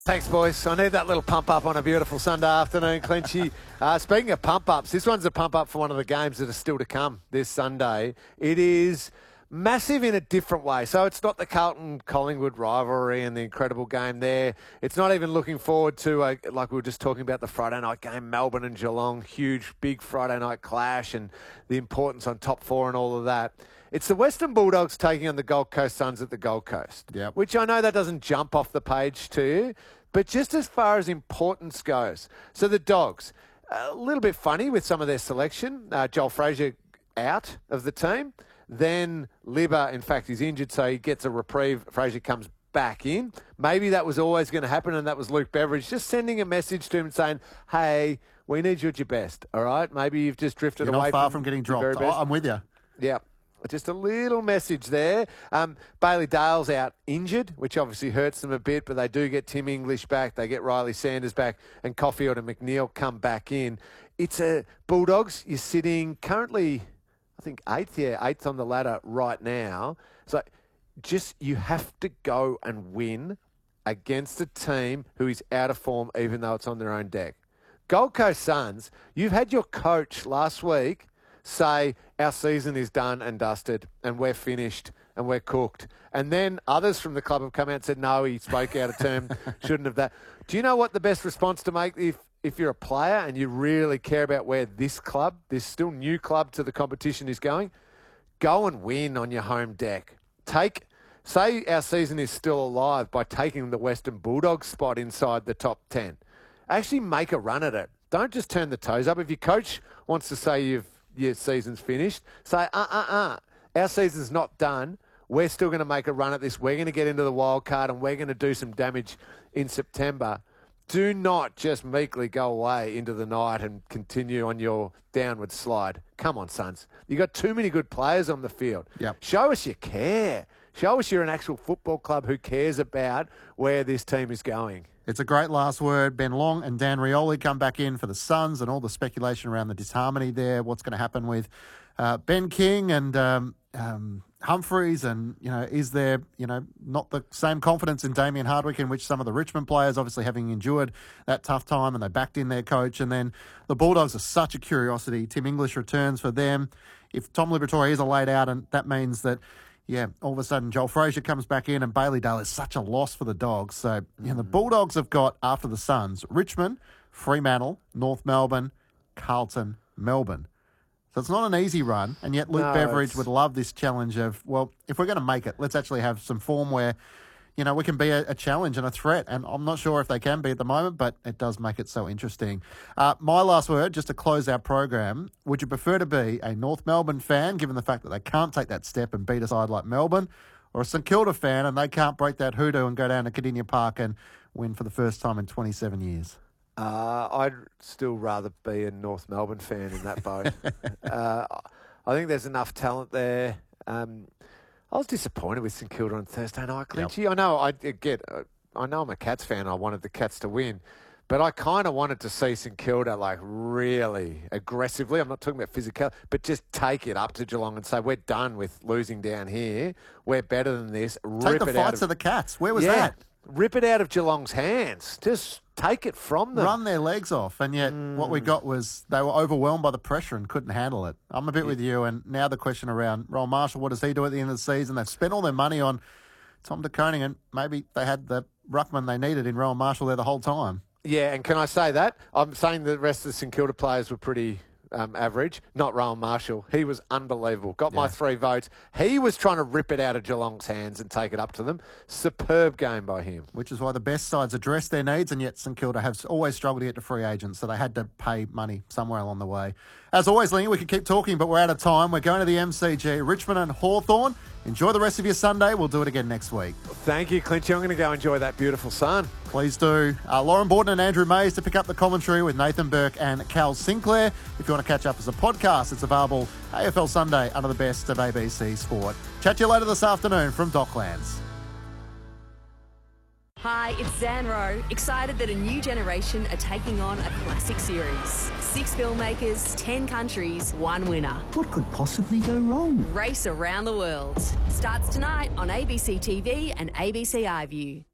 Thanks, boys. I need that little pump-up on a beautiful Sunday afternoon, Clinchy. Speaking of pump-ups, this one's a pump-up for one of the games that are still to come this Sunday. It is massive in a different way. So it's not the Carlton-Collingwood rivalry and the incredible game there. It's not even looking forward to, like we were just talking about, the Friday night game, Melbourne and Geelong, huge, big Friday night clash and the importance on top four and all of that. It's the Western Bulldogs taking on the Gold Coast Suns at the Gold Coast, which I know that doesn't jump off the page to you, but just as far as importance goes. So the Dogs, a little bit funny with some of their selection. Joel Frazier out of the team. Then Libba, in fact, is injured, so he gets a reprieve. Frazier comes back in. Maybe that was always going to happen, and that was Luke Beveridge just sending a message to him and saying, hey, we need you at your best, all right? Maybe you've just drifted away. You're not far from getting dropped. I'm with you. Yeah. Just a little message there. Bailey Dale's out injured, which obviously hurts them a bit, but they do get Tim English back. They get Riley Sanders back, and Caulfield and McNeil come back in. It's a Bulldogs. You're sitting currently, I think, eighth on the ladder right now. So you have to go and win against a team who is out of form, even though it's on their own deck. Gold Coast Suns, you've had your coach last week say our season is done and dusted and we're finished and we're cooked. And then others from the club have come out and said, no, he spoke out of term, shouldn't have that. Do you know what the best response to make if you're a player and you really care about where this club, this still new club to the competition is going? Go and win on your home deck. Say our season is still alive by taking the Western Bulldogs spot inside the top 10. Actually make a run at it. Don't just turn the toes up. If your coach wants to say your season's finished, say, our season's not done. We're still going to make a run at this. We're going to get into the wild card and we're going to do some damage in September. Do not just meekly go away into the night and continue on your downward slide. Come on, Suns. You've got too many good players on the field. Yep. Show us you care. Show us you're an actual football club who cares about where this team is going. It's a great last word. Ben Long and Dan Rioli come back in for the Suns and all the speculation around the disharmony there. What's going to happen with Ben King and Humphreys, and, is there, not the same confidence in Damien Hardwick, in which some of the Richmond players, obviously having endured that tough time, and they backed in their coach. And then the Bulldogs are such a curiosity. Tim English returns for them. If Tom Liberatore is a laid out, and that means that, all of a sudden Joel Frazier comes back in, and Bailey Dale is such a loss for the Dogs. So, the Bulldogs have got, after the Suns, Richmond, Fremantle, North Melbourne, Carlton, Melbourne. So it's not an easy run, and yet Luke Beveridge would love this challenge of, well, if we're going to make it, let's actually have some form where, we can be a challenge and a threat. And I'm not sure if they can be at the moment, but it does make it so interesting. My last word, just to close our program, would you prefer to be a North Melbourne fan, given the fact that they can't take that step and beat a side like Melbourne, or a St Kilda fan and they can't break that hoodoo and go down to Cardinia Park and win for the first time in 27 years? I'd still rather be a North Melbourne fan in that boat. I think there's enough talent there. I was disappointed with St Kilda on Thursday night, Clinchy. Yep. I know I'm a Cats fan. I wanted the Cats to win, but I kind of wanted to see St Kilda really aggressively. I'm not talking about physical, but just take it up to Geelong and say, we're done with losing down here. We're better than this. Take the fight to the Cats. Where was that? Rip it out of Geelong's hands. Just take it from them. Run their legs off. And yet what we got was they were overwhelmed by the pressure and couldn't handle it. I'm a bit with you. And now the question around Rowan Marshall, what does he do at the end of the season? They've spent all their money on Tom de Koning, and maybe they had the ruckman they needed in Rowan Marshall there the whole time. Yeah, and can I say that? I'm saying the rest of the St Kilda players were pretty average. Not Rowan Marshall. He was unbelievable. Got my 3 votes. He was trying to rip it out of Geelong's hands and take it up to them. Superb game by him. Which is why the best sides address their needs, and yet St Kilda have always struggled to get to free agents, so they had to pay money somewhere along the way. As always, Lingy, we could keep talking, but we're out of time. We're going to the MCG, Richmond and Hawthorn. Enjoy the rest of your Sunday. We'll do it again next week. Thank you, Clinchy. I'm going to go enjoy that beautiful sun. Please do. Lauren Borton and Andrew Mays to pick up the commentary with Nathan Burke and Cal Sinclair. If you want to catch up as a podcast, it's available AFL Sunday under the best of ABC Sport. Chat to you later this afternoon from Docklands. Hi, it's Zan Rowe. Excited that a new generation are taking on a classic series. 6 filmmakers, 10 countries, 1 winner. What could possibly go wrong? Race around the world. Starts tonight on ABC TV and ABC iView.